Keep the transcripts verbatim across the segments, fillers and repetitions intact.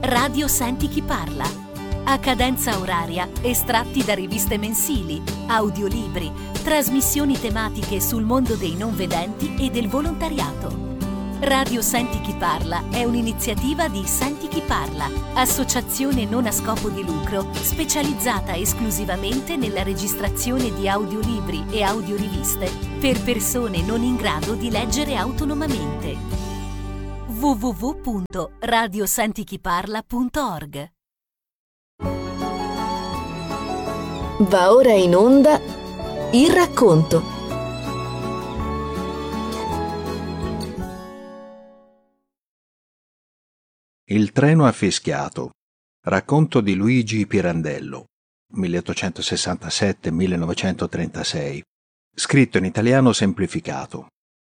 Radio Senti chi parla. A cadenza oraria, estratti da riviste mensili, audiolibri, trasmissioni tematiche sul mondo dei non vedenti e del volontariato. Radio Senti chi parla è un'iniziativa di Senti chi parla, associazione non a scopo di lucro specializzata esclusivamente nella registrazione di audiolibri e audioriviste per persone non in grado di leggere autonomamente. w w w punto radio senti chi parla punto org. Va ora in onda il racconto. Il treno affischiato. Racconto di Luigi Pirandello, milleottocentosessantasette millenovecentotrentasei. Scritto in italiano semplificato.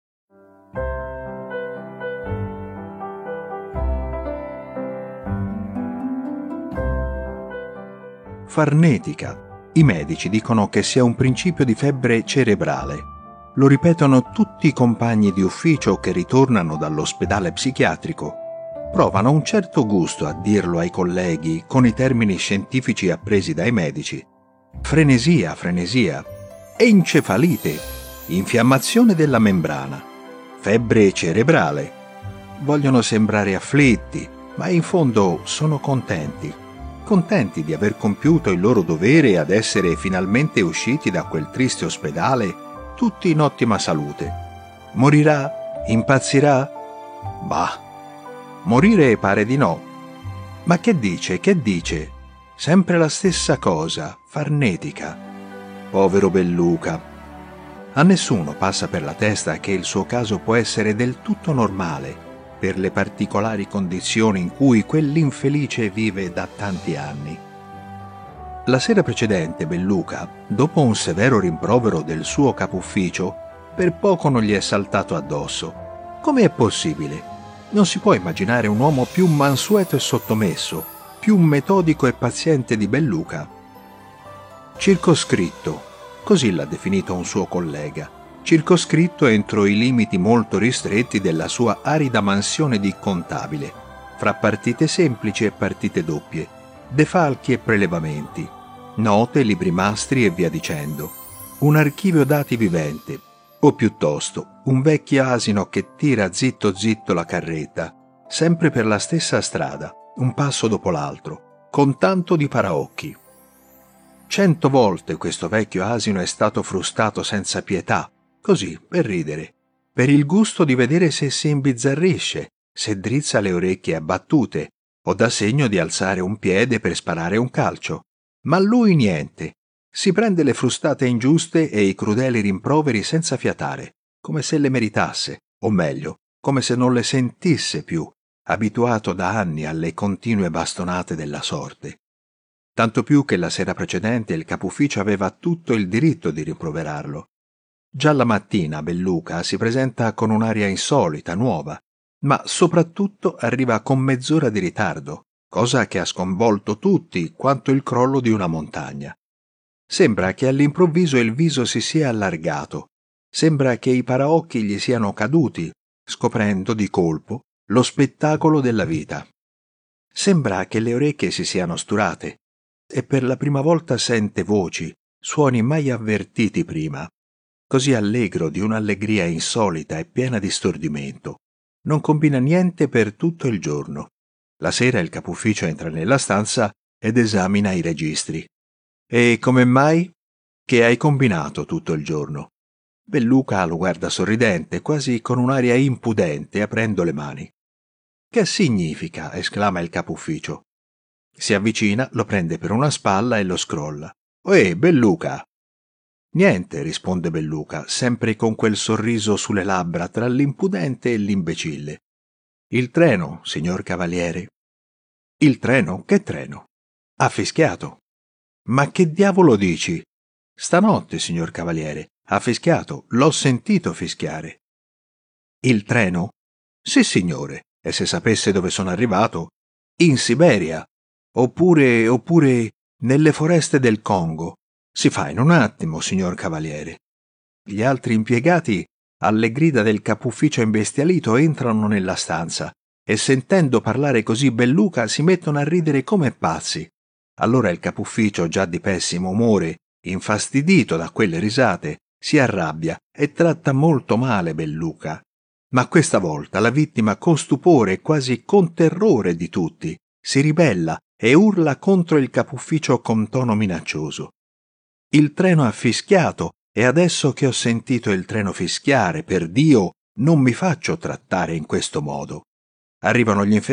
Farnetica. I medici dicono che sia un principio di febbre cerebrale. Lo ripetono tutti i compagni di ufficio che ritornano dall'ospedale psichiatrico. Provano un certo gusto a dirlo ai colleghi con i termini scientifici appresi dai medici. Frenesia, frenesia, encefalite, infiammazione della membrana, febbre cerebrale. Vogliono sembrare afflitti, ma in fondo sono contenti. Contenti di aver compiuto il loro dovere e ad essere finalmente usciti da quel triste ospedale, tutti in ottima salute. Morirà? Impazzirà? Bah! Morire pare di no. Ma che dice, che dice? Sempre la stessa cosa, farnetica. Povero Belluca. A nessuno passa per la testa che il suo caso può essere del tutto normale per le particolari condizioni in cui quell'infelice vive da tanti anni. La sera precedente Belluca, dopo un severo rimprovero del suo capufficio, per poco non gli è saltato addosso. Come è possibile? Non si può immaginare un uomo più mansueto e sottomesso, più metodico e paziente di Belluca. Circoscritto, così l'ha definito un suo collega, circoscritto entro i limiti molto ristretti della sua arida mansione di contabile, fra partite semplici e partite doppie, defalchi e prelevamenti, note, libri mastri e via dicendo, un archivio dati vivente, o piuttosto un vecchio asino che tira zitto zitto la carretta, sempre per la stessa strada, un passo dopo l'altro, con tanto di paraocchi. Cento volte questo vecchio asino è stato frustato senza pietà, così, per ridere, per il gusto di vedere se si imbizzarrisce, se drizza le orecchie abbattute, o dà segno di alzare un piede per sparare un calcio. Ma lui niente. Si prende le frustate ingiuste e i crudeli rimproveri senza fiatare, come se le meritasse, o meglio, come se non le sentisse più, abituato da anni alle continue bastonate della sorte. Tanto più che la sera precedente il capufficio aveva tutto il diritto di rimproverarlo. Già la mattina Belluca si presenta con un'aria insolita, nuova, ma soprattutto arriva con mezz'ora di ritardo, cosa che ha sconvolto tutti quanto il crollo di una montagna. Sembra che all'improvviso il viso si sia allargato, sembra che i paraocchi gli siano caduti, scoprendo di colpo lo spettacolo della vita. Sembra che le orecchie si siano sturate e per la prima volta sente voci, suoni mai avvertiti prima, così allegro di un'allegria insolita e piena di stordimento. Non combina niente per tutto il giorno. La sera il capufficio entra nella stanza ed esamina i registri. E come mai? Che hai combinato tutto il giorno? Belluca lo guarda sorridente, quasi con un'aria impudente, aprendo le mani. Che significa? Esclama il capufficio. Si avvicina, lo prende per una spalla e lo scrolla. Ehi, Belluca! Niente, risponde Belluca, sempre con quel sorriso sulle labbra tra l'impudente e l'imbecille. Il treno, signor cavaliere. Il treno? Che treno? Ha fischiato. Ma che diavolo dici? Stanotte, signor cavaliere, ha fischiato, l'ho sentito fischiare. Il treno? Sì, signore, e se sapesse dove sono arrivato? In Siberia, oppure, oppure nelle foreste del Congo. Si fa in un attimo, signor cavaliere. Gli altri impiegati, alle grida del capufficio imbestialito, entrano nella stanza, e sentendo parlare così Belluca si mettono a ridere come pazzi. Allora il capufficio, già di pessimo umore, infastidito da quelle risate, si arrabbia e tratta molto male Belluca. Ma questa volta la vittima, con stupore e quasi con terrore di tutti, si ribella e urla contro il capufficio con tono minaccioso. Il treno ha fischiato e adesso che ho sentito il treno fischiare, per Dio, non mi faccio trattare in questo modo. Arrivano gli infermieri